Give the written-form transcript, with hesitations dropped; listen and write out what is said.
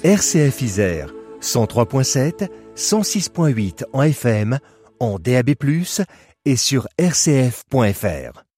RCF Isère, 103.7, 106.8 en FM, en DAB+, et sur rcf.fr.